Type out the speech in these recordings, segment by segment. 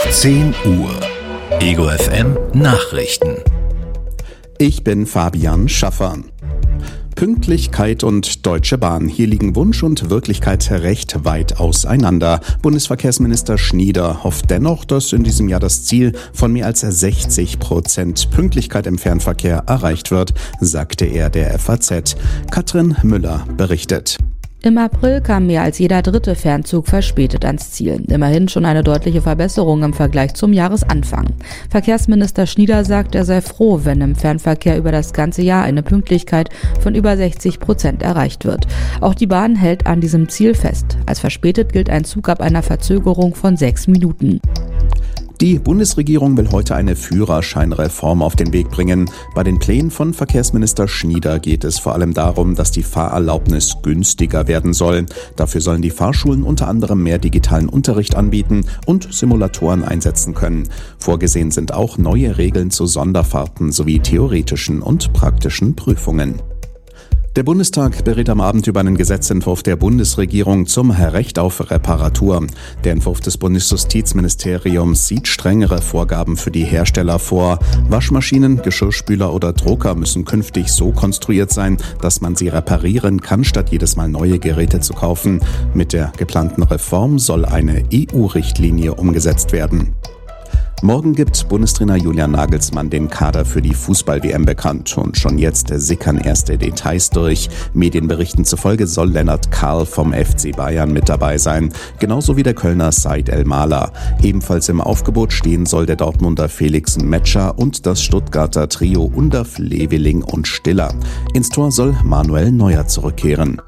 10 Uhr. Ego FM Nachrichten. Ich bin Fabian Schaffer. Pünktlichkeit und Deutsche Bahn. Hier liegen Wunsch und Wirklichkeit recht weit auseinander. Bundesverkehrsminister Schnieder hofft dennoch, dass in diesem Jahr das Ziel von mehr als 60% Pünktlichkeit im Fernverkehr erreicht wird, sagte er der FAZ. Katrin Müller berichtet. Im April kam mehr als jeder dritte Fernzug verspätet ans Ziel. Immerhin schon eine deutliche Verbesserung im Vergleich zum Jahresanfang. Verkehrsminister Schnieder sagt, er sei froh, wenn im Fernverkehr über das ganze Jahr eine Pünktlichkeit von über 60% erreicht wird. Auch die Bahn hält an diesem Ziel fest. Als verspätet gilt ein Zug ab einer Verzögerung von 6 Minuten. Die Bundesregierung will heute eine Führerscheinreform auf den Weg bringen. Bei den Plänen von Verkehrsminister Schnieder geht es vor allem darum, dass die Fahrerlaubnis günstiger werden soll. Dafür sollen die Fahrschulen unter anderem mehr digitalen Unterricht anbieten und Simulatoren einsetzen können. Vorgesehen sind auch neue Regeln zu Sonderfahrten sowie theoretischen und praktischen Prüfungen. Der Bundestag berät am Abend über einen Gesetzentwurf der Bundesregierung zum Recht auf Reparatur. Der Entwurf des Bundesjustizministeriums sieht strengere Vorgaben für die Hersteller vor. Waschmaschinen, Geschirrspüler oder Drucker müssen künftig so konstruiert sein, dass man sie reparieren kann, statt jedes Mal neue Geräte zu kaufen. Mit der geplanten Reform soll eine EU-Richtlinie umgesetzt werden. Morgen gibt Bundestrainer Julian Nagelsmann den Kader für die Fußball-WM bekannt und schon jetzt sickern erste Details durch. Medienberichten zufolge soll Lennart Karl vom FC Bayern mit dabei sein, genauso wie der Kölner Said El-Mala. Ebenfalls im Aufgebot stehen soll der Dortmunder Felix Metscher und das Stuttgarter Trio Undav, Leveling und Stiller. Ins Tor soll Manuel Neuer zurückkehren.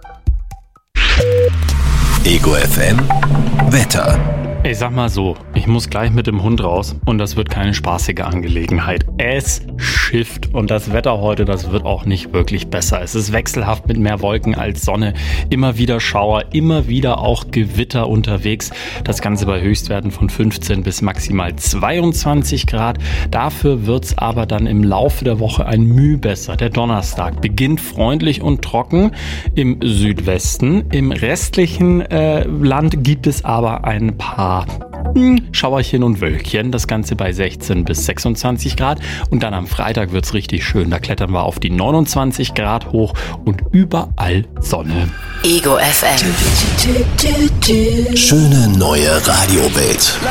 Ego FM Wetter. Ich sag mal so, ich muss gleich mit dem Hund raus und das wird keine spaßige Angelegenheit. Es schifft und das Wetter heute, das wird auch nicht wirklich besser. Es ist wechselhaft mit mehr Wolken als Sonne, immer wieder Schauer, immer wieder auch Gewitter unterwegs. Das Ganze bei Höchstwerten von 15 bis maximal 22 Grad. Dafür wird's aber dann im Laufe der Woche ein Mühe besser. Der Donnerstag beginnt freundlich und trocken im Südwesten. Im restlichen Land gibt es aber ein paar Schauerchen und Wölkchen, das Ganze bei 16 bis 26 Grad und dann am Freitag wird's richtig schön. Da klettern wir auf die 29 Grad hoch und überall Sonne. Ego FM. Schöne neue Radiowelt.